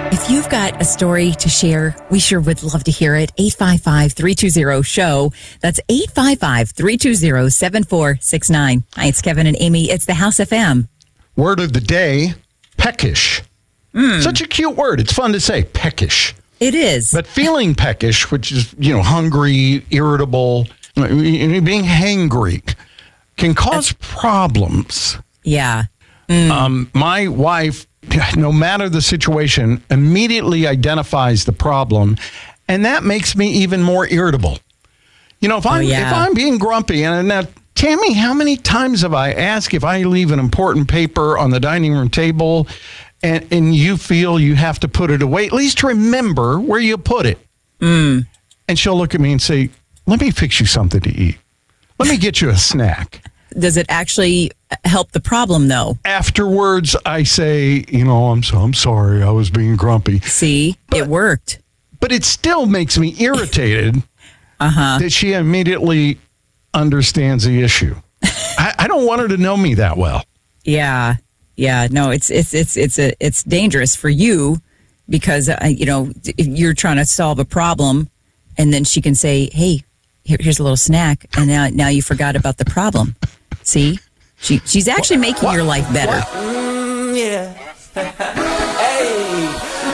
If you've got a story to share, we sure would love to hear it. 855-320-SHOW. That's 855-320-7469. Hi, it's Kevin and Amy. It's the House FM. Word of the day, peckish. Such a cute word. It's fun to say, peckish. It is. But feeling peckish, which is, hungry, irritable, being hangry, can cause problems. Yeah. My wife, no matter the situation, immediately identifies the problem, and that makes me even more irritable. If I'm being grumpy, and now, Tammy, how many times have I asked if I leave an important paper on the dining room table and you feel you have to put it away, at least remember where you put it. And she'll look at me and say, let me fix you something to eat. Let me get you a snack. Does it actually help the problem, though? Afterwards, I say, I'm sorry, I was being grumpy. See, it worked. But it still makes me irritated that she immediately understands the issue. I don't want her to know me that well. Yeah. No, it's dangerous for you because you're trying to solve a problem, and then she can say, "Hey, here's a little snack," and now you forgot about the problem. See, she's actually making your life better. Yeah. Hey.